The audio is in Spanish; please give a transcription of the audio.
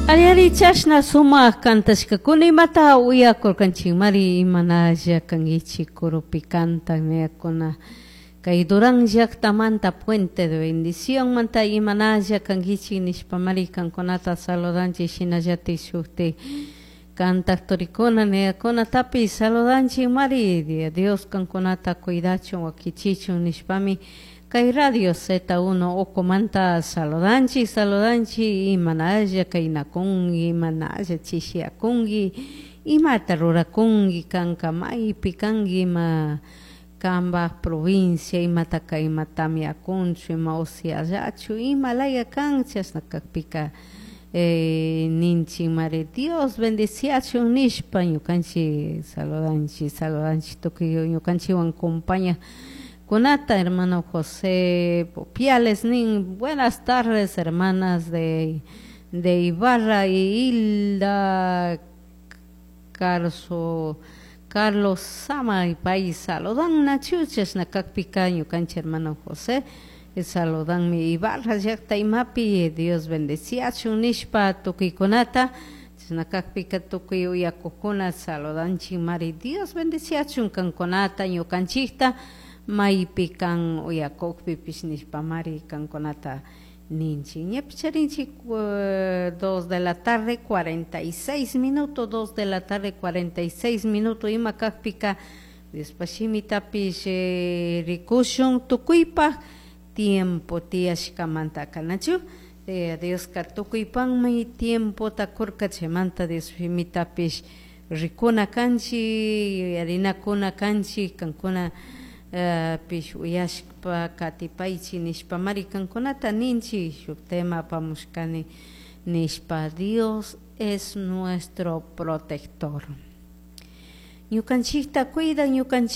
Ariari chashna suma kantashka kunimata uyakurkanchik mari imanalla kangichi kurupi kanta neakuna kay Durán llaqtamanta Puente de Bendición manta imanalla kangichi nishpa mari kankunata saludanchik shinallatik shukti kantaqturikuna neakunatapi saludanchik mari Dios kankunata cuidachun wakichichun nishpami kay Radio Z1 okumanta saludanchik imanalla kaynakungi imanalla chishiakungi imata rurakungi kanka maypi kangi ima Kambaq provincia imata kaymatami akunchu ima usiallachu imalaya kan chasna kakpika ninchik mari Dios bendiciachun nishpa ñukanchik saludanchik tukuy ñukanchikwan compañía kunata hermano José Popiales nin buenas tardes hermanas de Ibarra y Hilda Carlos Sama y país saludan nachuchas na kakpika ñukanchik hermano José saludan mi Ibarra llaqta imapi Dios bendiciachun nishpa tukuykunata na kakpika tukuy uyakukuna saludanchik mari Dios bendiciachun kankunata ñukanchikta maypi kan uyakukpipish nishpa mari kankunata ninchik ñepicharinchik 2 de la tarde 46 minutos 2 de la tarde 46 minutos ima kakpika despashimitapish rikushun tukuypa tiempo tiashkamanta kanachu Dios ka tukuypanmi tiempo takurka chaymanta despashimitapish rikuna kanchik harinakuna kanchik kankuna pish uyashpa katipaychik nishpa mari kankunata ninchik shuk tema apamushkani nishpa Dios es nuestro protector ñukanchikta cuida ñukanchik